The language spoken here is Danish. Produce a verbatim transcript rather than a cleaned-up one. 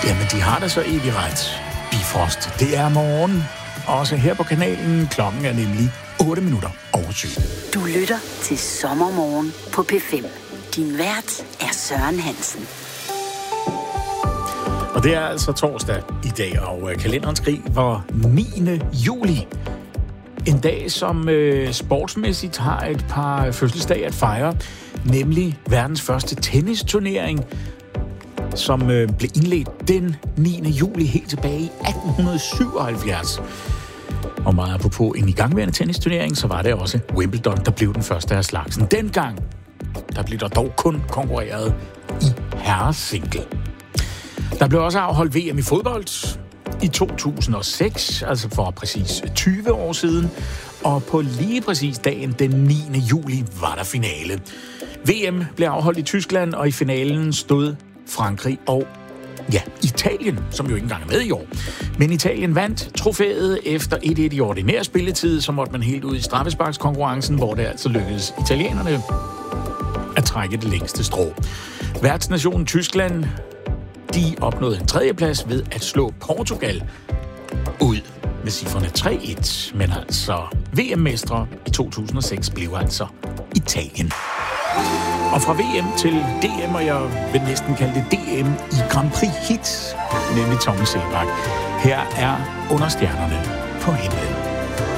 Jamen, de har da så evig ret. Bifrost, det er morgen. Også her på kanalen. Klokken er nemlig otte minutter over syv. Du lytter til Sommermorgen på P fem. Din vært er Søren Hansen. Og det er altså torsdag i dag, og kalenderen skriver niende juli. En dag, som øh, sportsmæssigt har et par fødselsdage at fejre, nemlig verdens første tennisturnering, som øh, blev indledt den niende juli helt tilbage i atten syvoghalvfjerds. Og meget apropos en igangværende tennisturnering, så var det også Wimbledon, der blev den første af slagsen. Dengang, der blev der dog kun konkurreret i herresingle. Der blev også afholdt V M i fodbold i to tusind og seks, altså for præcis tyve år siden. Og på lige præcis dagen den niende juli var der finale. V M blev afholdt i Tyskland, og i finalen stod Frankrig og ja, Italien, som jo ikke engang er med i år. Men Italien vandt trofæet efter et et i ordinær spilletid, så måtte man helt ud i straffesparkskonkurrencen, hvor det altså lykkedes italienerne at trække det længste strå. Værtsnationen Tyskland, de opnåede en tredjeplads ved at slå Portugal ud med cifrene tre et. Men altså V M-mestre i to tusind og seks blev altså Italien. Og fra V M til D M, og jeg vil næsten kalde det D M i Grand Prix Hit, nemlig Tommy Sebak. Her er Under stjernerne på himlen.